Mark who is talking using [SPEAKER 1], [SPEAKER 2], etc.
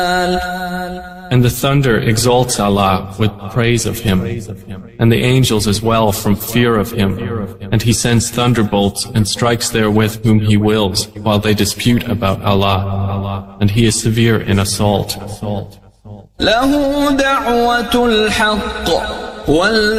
[SPEAKER 1] And the thunder exalts Allah with praise of Him, and the angels as well from fear of Him, and He sends thunderbolts and strikes therewith whom He wills while they dispute about Allah, and He is severe in assault.